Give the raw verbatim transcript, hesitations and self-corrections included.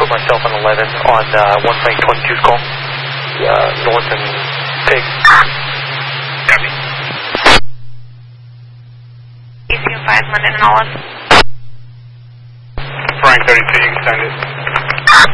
put myself on eleven on uh, one Frank twenty-two's call. Uh, north and Pig. Copy. E C M five, London and Olive. Frank thirty-two, you can send it.